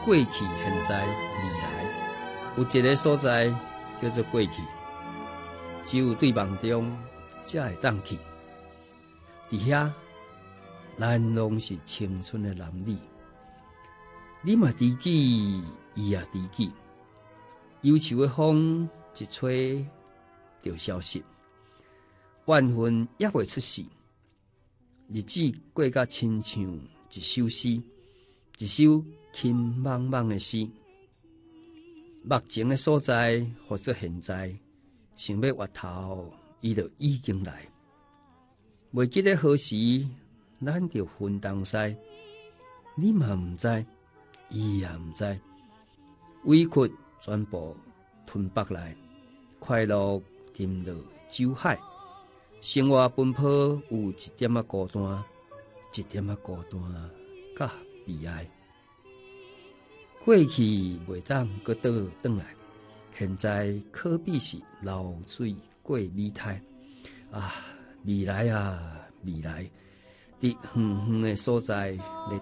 过去、现在、未来，有一个所在叫做过去，只有对梦中才会当去。伫遐，咱拢是青春的男女，你嘛知己，伊也知己。忧愁的风一吹就消失，怨恨也袂出世。日子过甲亲像一首诗，一首轻茫茫的诗。目前的所在或者现在，想要回头，伊就已经来。袂记得何时，咱就分东西。你嘛毋知，伊也毋知，委屈全部吞北来，快乐沉落酒海。生活奔波有一点仔孤单，一点仔孤单，甲悲哀。过去袂当搁倒转来，现在可比是流水过米苔啊！未来啊，未来，伫远远的所在，要